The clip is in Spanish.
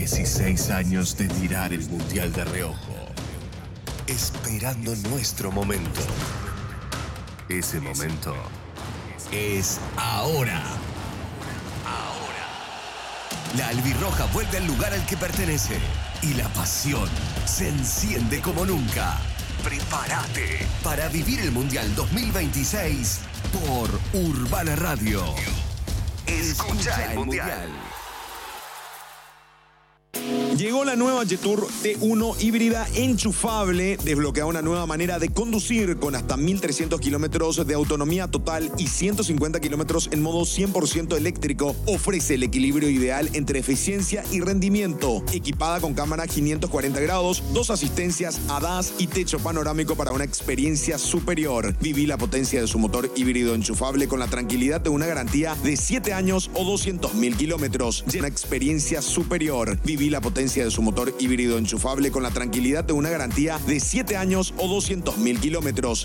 16 años de mirar el Mundial de reojo, esperando nuestro momento. Ese momento es ahora. La albirroja vuelve al lugar al que pertenece y la pasión se enciende como nunca. Prepárate para vivir el Mundial 2026 por Urbana Radio. Escucha el Mundial. Llegó la nueva Jetour T1 híbrida enchufable. Desbloquea una nueva manera de conducir con hasta 1.300 kilómetros de autonomía total y 150 kilómetros en modo 100% eléctrico. Ofrece el equilibrio ideal entre eficiencia y rendimiento. Equipada con cámara 540 grados, 2 asistencias ADAS y techo panorámico para una experiencia superior. Viví la potencia de su motor híbrido enchufable con la tranquilidad de una garantía de 7 años o 200.000 kilómetros. Una experiencia superior. Viví la potencia de su motor híbrido enchufable con la tranquilidad de una garantía de 7 años o 200.000 kilómetros.